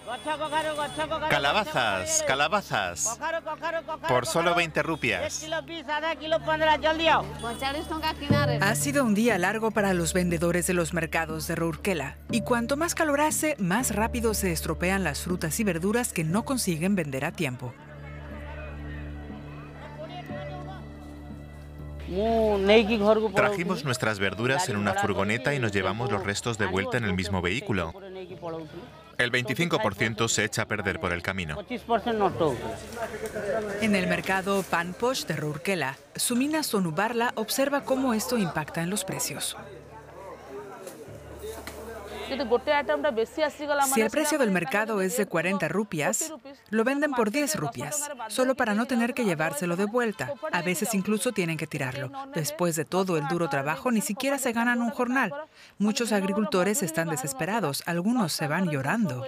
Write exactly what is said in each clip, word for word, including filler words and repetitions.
Calabazas, calabazas. Por solo veinte rupias. Ha sido un día largo para los vendedores de los mercados de Rourkela. Y cuanto más calor hace, más rápido se estropean las frutas y verduras que no consiguen vender a tiempo. Trajimos nuestras verduras en una furgoneta y nos llevamos los restos de vuelta en el mismo vehículo. El veinticinco por ciento se echa a perder por el camino. En el mercado Panposh de Rourkela, Sumina Sonubarla observa cómo esto impacta en los precios. Si el precio del mercado es de cuarenta rupias, lo venden por diez rupias, solo para no tener que llevárselo de vuelta. A veces incluso tienen que tirarlo. Después de todo el duro trabajo, ni siquiera se ganan un jornal. Muchos agricultores están desesperados, algunos se van llorando.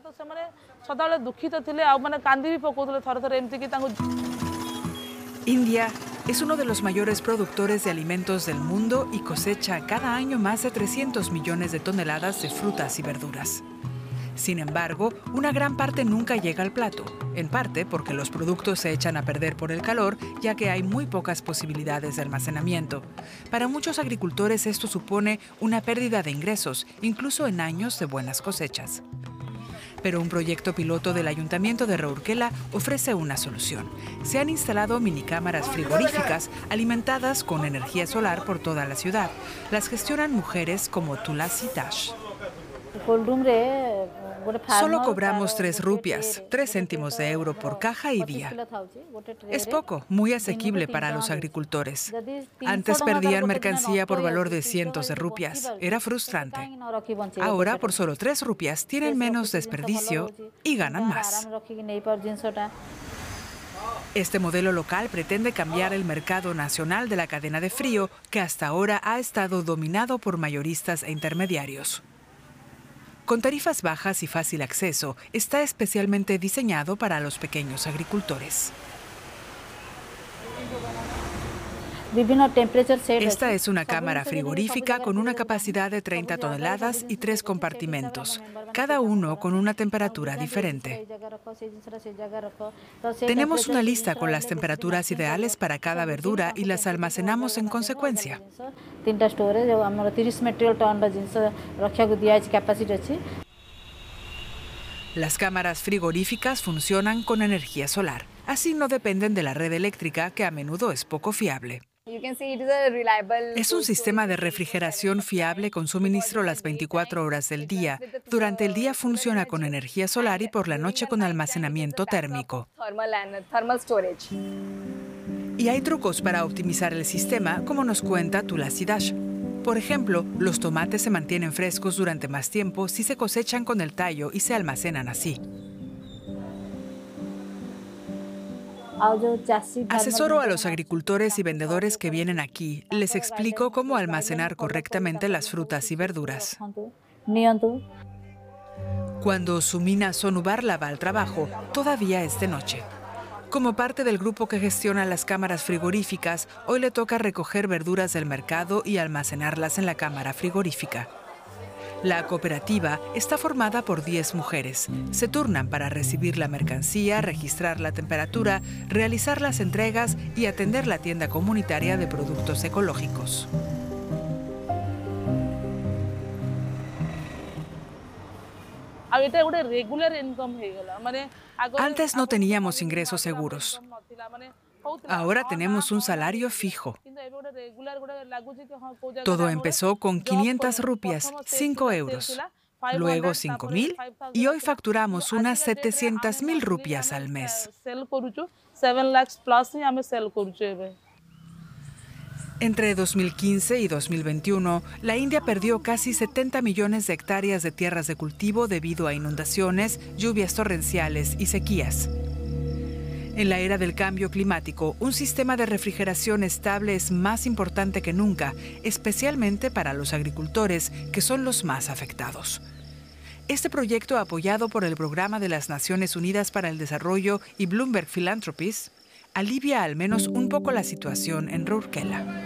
India es uno de los mayores productores de alimentos del mundo y cosecha cada año más de trescientos millones de toneladas de frutas y verduras. Sin embargo, una gran parte nunca llega al plato, en parte porque los productos se echan a perder por el calor, ya que hay muy pocas posibilidades de almacenamiento. Para muchos agricultores esto supone una pérdida de ingresos, incluso en años de buenas cosechas. Pero un proyecto piloto del Ayuntamiento de Rourkela ofrece una solución. Se han instalado minicámaras frigoríficas alimentadas con energía solar por toda la ciudad. Las gestionan mujeres como Tulasi Dash. Solo cobramos tres rupias, tres céntimos de euro por caja y día. Es poco, muy asequible para los agricultores. Antes perdían mercancía por valor de cientos de rupias. Era frustrante. Ahora, por solo tres rupias, tienen menos desperdicio y ganan más. Este modelo local pretende cambiar el mercado nacional de la cadena de frío, que hasta ahora ha estado dominado por mayoristas e intermediarios. Con tarifas bajas y fácil acceso, está especialmente diseñado para los pequeños agricultores. Esta es una cámara frigorífica con una capacidad de treinta toneladas y tres compartimentos, cada uno con una temperatura diferente. Tenemos una lista con las temperaturas ideales para cada verdura y las almacenamos en consecuencia. Las cámaras frigoríficas funcionan con energía solar. Así no dependen de la red eléctrica, que a menudo es poco fiable. Es un sistema de refrigeración fiable con suministro las veinticuatro horas del día. Durante el día funciona con energía solar y por la noche con almacenamiento térmico. Y hay trucos para optimizar el sistema, como nos cuenta Tulasi Dash. Por ejemplo, los tomates se mantienen frescos durante más tiempo si se cosechan con el tallo y se almacenan así. Asesoro a los agricultores y vendedores que vienen aquí. Les explico cómo almacenar correctamente las frutas y verduras. Cuando Sumina Sonubarla va al trabajo, todavía es de noche. Como parte del grupo que gestiona las cámaras frigoríficas, hoy le toca recoger verduras del mercado y almacenarlas en la cámara frigorífica. La cooperativa está formada por diez mujeres. Se turnan para recibir la mercancía, registrar la temperatura, realizar las entregas y atender la tienda comunitaria de productos ecológicos. Antes no teníamos ingresos seguros. Ahora tenemos un salario fijo. Todo empezó con quinientas rupias, cinco euros, luego cinco mil y hoy facturamos unas setecientas mil rupias al mes. Entre dos mil quince y dos mil veintiuno, la India perdió casi setenta millones de hectáreas de tierras de cultivo debido a inundaciones, lluvias torrenciales y sequías. En la era del cambio climático, un sistema de refrigeración estable es más importante que nunca, especialmente para los agricultores, que son los más afectados. Este proyecto, apoyado por el Programa de las Naciones Unidas para el Desarrollo y Bloomberg Philanthropies, alivia al menos un poco la situación en Rourkela.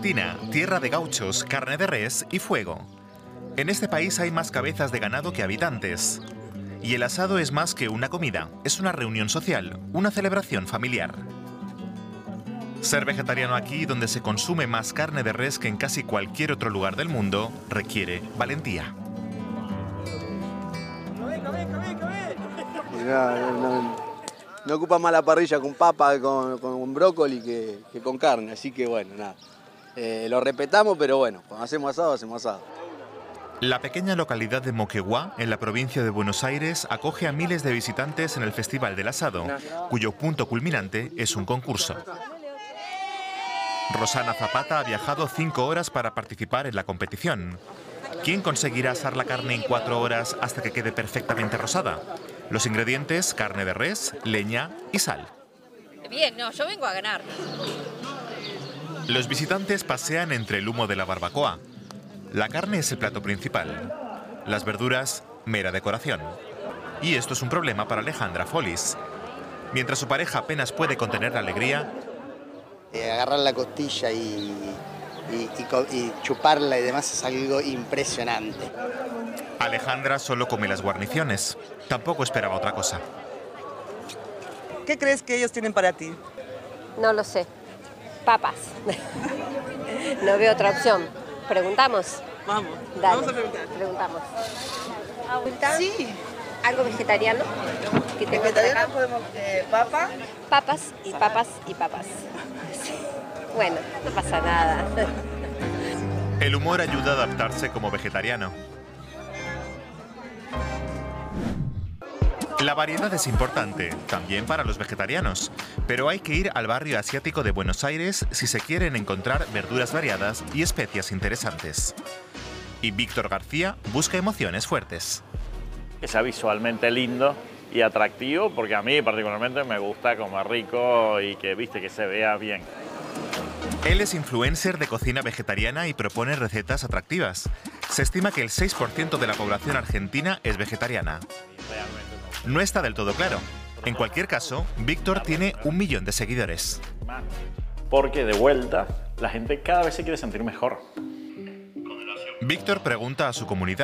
Argentina, tierra de gauchos, carne de res y fuego. En este país hay más cabezas de ganado que habitantes. Y el asado es más que una comida, es una reunión social, una celebración familiar. Ser vegetariano aquí, donde se consume más carne de res que en casi cualquier otro lugar del mundo, requiere valentía. No, no, no ocupa más la parrilla con papa, con, con brócoli que, que con carne, así que bueno, nada. Eh, lo respetamos, pero bueno, cuando hacemos asado, hacemos asado. La pequeña localidad de Moquegua, en la provincia de Buenos Aires, acoge a miles de visitantes en el Festival del Asado, cuyo punto culminante es un concurso. Rosana Zapata ha viajado cinco horas para participar en la competición. ¿Quién conseguirá asar la carne en cuatro horas hasta que quede perfectamente rosada? Los ingredientes: carne de res, leña y sal. Bien, no, yo vengo a ganar. Los visitantes pasean entre el humo de la barbacoa. La carne es el plato principal. Las verduras, mera decoración. Y esto es un problema para Alejandra Follis. Mientras su pareja apenas puede contener la alegría, Eh, agarrar la costilla y, y, y, y chuparla y demás es algo impresionante. Alejandra solo come las guarniciones. Tampoco esperaba otra cosa. ¿Qué crees que ellos tienen para ti? No lo sé. Papas. No veo otra opción. ¿Preguntamos? Vamos, Dale, vamos a preguntar. Preguntamos. ¿Agüita? Sí. ¿Algo vegetariano? ¿Qué tengo por Vegetariano acá? podemos, eh, papa. Papas y papas y papas. Sí. Bueno, no pasa nada. El humor ayuda a adaptarse como vegetariano. La variedad es importante, también para los vegetarianos, pero hay que ir al barrio asiático de Buenos Aires si se quieren encontrar verduras variadas y especias interesantes. Y Víctor García busca emociones fuertes. Que sea visualmente lindo y atractivo, porque a mí particularmente me gusta comer rico y que, viste, que se vea bien. Él es influencer de cocina vegetariana y propone recetas atractivas. Se estima que el seis por ciento de la población argentina es vegetariana. No está del todo claro. En cualquier caso, Víctor tiene un millón de seguidores. Porque de vuelta, la gente cada vez se quiere sentir mejor. Víctor pregunta a su comunidad